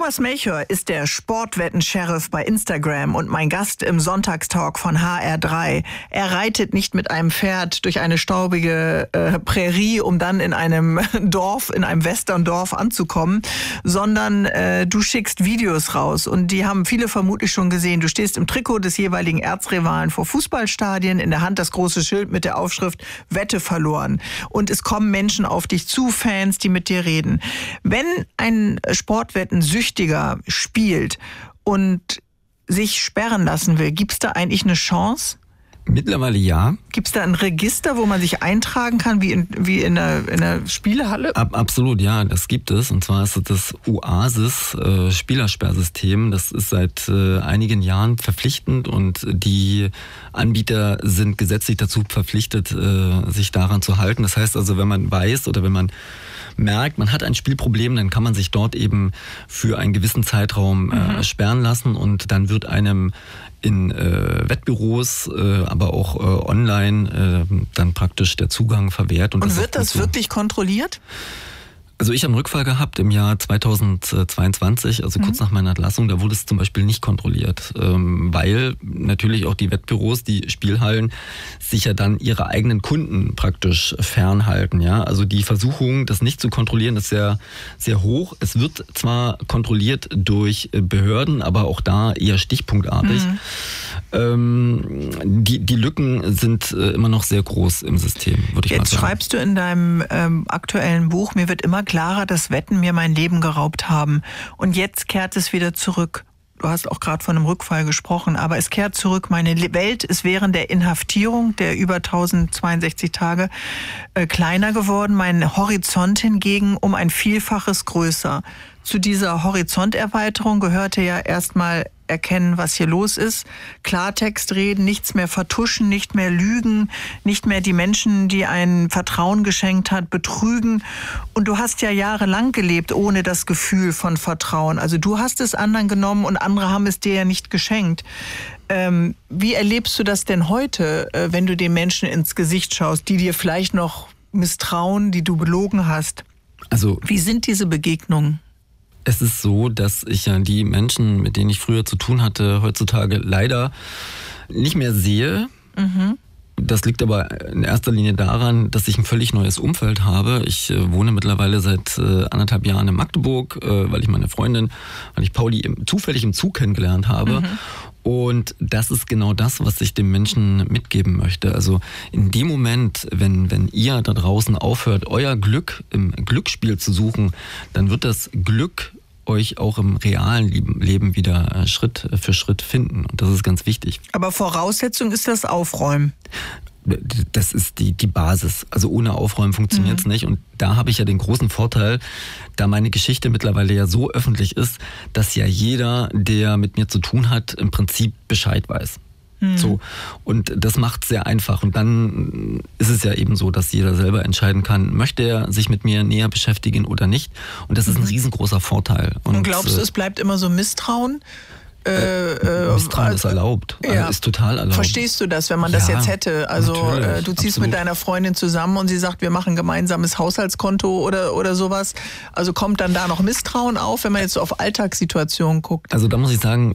Thomas Melchior ist der Sportwetten-Sheriff bei Instagram und mein Gast im Sonntagstalk von HR3. Er reitet nicht mit einem Pferd durch eine staubige Prärie, um dann in einem Dorf, in einem Westerndorf anzukommen, sondern du schickst Videos raus und die haben viele vermutlich schon gesehen. Du stehst im Trikot des jeweiligen Erzrivalen vor Fußballstadien, in der Hand das große Schild mit der Aufschrift Wette verloren. Und es kommen Menschen auf dich zu, Fans, die mit dir reden. Wenn ein Sportwetten-Süchtiger spielt und sich sperren lassen will, gibt es da eigentlich eine Chance? Mittlerweile ja. Gibt es da ein Register, wo man sich eintragen kann, wie in einer Spielehalle? Absolut, ja, das gibt es. Und zwar ist das Oasis Spielersperrsystem. Das ist seit einigen Jahren verpflichtend und die Anbieter sind gesetzlich dazu verpflichtet, sich daran zu halten. Das heißt also, wenn man weiß oder wenn man merkt, man hat ein Spielproblem, dann kann man sich dort eben für einen gewissen Zeitraum sperren lassen und dann wird einem in Wettbüros, aber auch online dann praktisch der Zugang verwehrt. Und wird das wirklich kontrolliert? Also ich habe einen Rückfall gehabt im Jahr 2022, also kurz nach meiner Entlassung, da wurde es zum Beispiel nicht kontrolliert, weil natürlich auch die Wettbüros, die Spielhallen, sich ja dann ihre eigenen Kunden praktisch fernhalten. Ja? Also die Versuchung, das nicht zu kontrollieren, ist sehr, sehr hoch. Es wird zwar kontrolliert durch Behörden, aber auch da eher stichpunktartig. Die Lücken sind immer noch sehr groß im System, würde ich mal sagen. Jetzt schreibst du in deinem aktuellen Buch, mir wird immer klarer, dass Wetten mir mein Leben geraubt haben. Und jetzt kehrt es wieder zurück. Du hast auch gerade von einem Rückfall gesprochen, aber es kehrt zurück. Meine Welt ist während der Inhaftierung der über 1062 Tage kleiner geworden. Mein Horizont hingegen um ein Vielfaches größer. Zu dieser Horizonterweiterung gehörte ja erstmal erkennen, was hier los ist, Klartext reden, nichts mehr vertuschen, nicht mehr lügen, nicht mehr die Menschen, die ein Vertrauen geschenkt hat, betrügen. Und du hast ja jahrelang gelebt ohne das Gefühl von Vertrauen. Also du hast es anderen genommen und andere haben es dir ja nicht geschenkt. Wie erlebst du das denn heute, wenn du den Menschen ins Gesicht schaust, die dir vielleicht noch misstrauen, die du belogen hast? Also, wie sind diese Begegnungen? Es ist so, dass ich ja die Menschen, mit denen ich früher zu tun hatte, heutzutage leider nicht mehr sehe. Das liegt aber in erster Linie daran, dass ich ein völlig neues Umfeld habe. Ich wohne mittlerweile seit 1,5 Jahren in Magdeburg, weil ich Pauli zufällig im Zug kennengelernt habe. Und das ist genau das, was ich den Menschen mitgeben möchte. Also in dem Moment, wenn ihr da draußen aufhört, euer Glück im Glücksspiel zu suchen, dann wird das Glück euch auch im realen Leben wieder Schritt für Schritt finden. Und das ist ganz wichtig. Aber Voraussetzung ist das Aufräumen. Das ist die Basis. Also ohne Aufräumen funktioniert es nicht. Und da habe ich ja den großen Vorteil, da meine Geschichte mittlerweile ja so öffentlich ist, dass ja jeder, der mit mir zu tun hat, im Prinzip Bescheid weiß. So. Und das macht es sehr einfach. Und dann ist es ja eben so, dass jeder selber entscheiden kann, möchte er sich mit mir näher beschäftigen oder nicht. Und das ist ein riesengroßer Vorteil. Und glaubst du, es bleibt immer so Misstrauen? Misstrauen ist erlaubt, ja. Ist total erlaubt. Verstehst du das, wenn man das jetzt hätte? Also du ziehst absolut mit deiner Freundin zusammen und sie sagt, wir machen ein gemeinsames Haushaltskonto oder sowas. Also kommt dann da noch Misstrauen auf, wenn man jetzt so auf Alltagssituationen guckt? Also da muss ich sagen,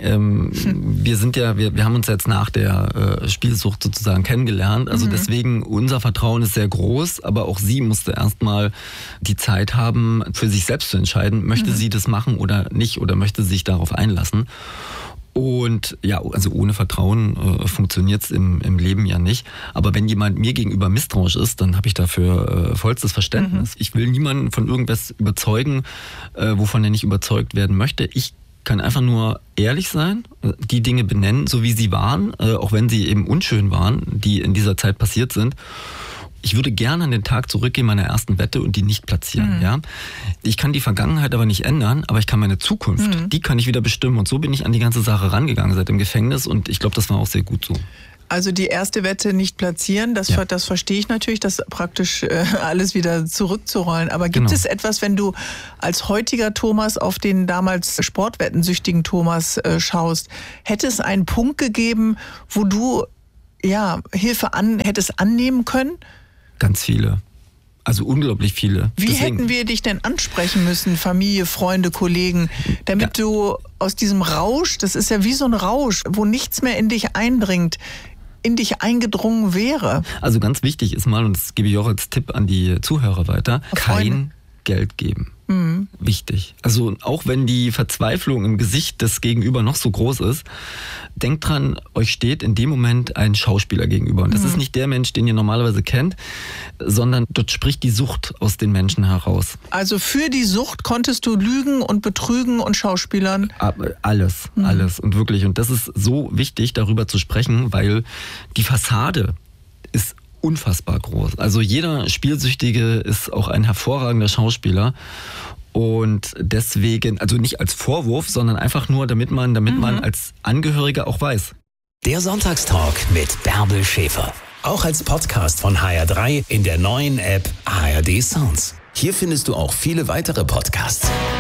wir haben uns jetzt nach der Spielsucht sozusagen kennengelernt. Also deswegen, unser Vertrauen ist sehr groß, aber auch sie musste erstmal die Zeit haben, für sich selbst zu entscheiden, möchte sie das machen oder nicht oder möchte sie sich darauf einlassen. Und ja, also ohne Vertrauen funktioniert es im Leben ja nicht. Aber wenn jemand mir gegenüber misstrauisch ist, dann habe ich dafür vollstes Verständnis. Ich will niemanden von irgendwas überzeugen, wovon er nicht überzeugt werden möchte. Ich kann einfach nur ehrlich sein, die Dinge benennen, so wie sie waren, auch wenn sie eben unschön waren, die in dieser Zeit passiert sind. Ich würde gerne an den Tag zurückgehen meiner ersten Wette und die nicht platzieren. Ja? Ich kann die Vergangenheit aber nicht ändern, aber ich kann meine Zukunft, die kann ich wieder bestimmen. Und so bin ich an die ganze Sache rangegangen seit dem Gefängnis und ich glaube, das war auch sehr gut so. Also die erste Wette nicht platzieren, das verstehe ich natürlich, das praktisch alles wieder zurückzurollen. Aber gibt es etwas, wenn du als heutiger Thomas auf den damals sportwettensüchtigen Thomas schaust, hätte es einen Punkt gegeben, wo du Hilfe hättest annehmen können? Ganz viele. Also unglaublich viele. Wie hätten wir dich denn ansprechen müssen, Familie, Freunde, Kollegen, damit du aus diesem Rausch, das ist ja wie so ein Rausch, wo nichts mehr in dich eindringt, in dich eingedrungen wäre? Also ganz wichtig ist mal, und das gebe ich auch als Tipp an die Zuhörer weiter, kein Geld geben. Wichtig. Also auch wenn die Verzweiflung im Gesicht des Gegenüber noch so groß ist, denkt dran, euch steht in dem Moment ein Schauspieler gegenüber. Und das ist nicht der Mensch, den ihr normalerweise kennt, sondern dort spricht die Sucht aus den Menschen heraus. Also für die Sucht konntest du lügen und betrügen und schauspielern? Alles. Und wirklich. Und das ist so wichtig, darüber zu sprechen, weil die Fassade ist unfassbar groß. Also jeder Spielsüchtige ist auch ein hervorragender Schauspieler. Und deswegen, also nicht als Vorwurf, sondern einfach nur, damit man als Angehöriger auch weiß. Der Sonntagstalk mit Bärbel Schäfer. Auch als Podcast von HR3 in der neuen App ARD Sounds. Hier findest du auch viele weitere Podcasts.